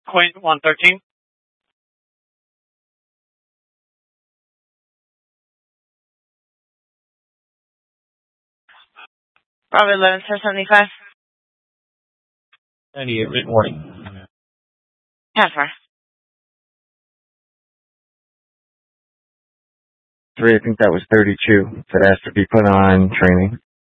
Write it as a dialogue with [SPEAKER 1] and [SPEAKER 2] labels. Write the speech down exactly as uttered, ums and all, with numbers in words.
[SPEAKER 1] Quint one thirteen.
[SPEAKER 2] Bravo eleven seventy-five.
[SPEAKER 3] ninety-eight, written warning.
[SPEAKER 2] How far?
[SPEAKER 4] Three, I think that was thirty-two that asked to be put on training.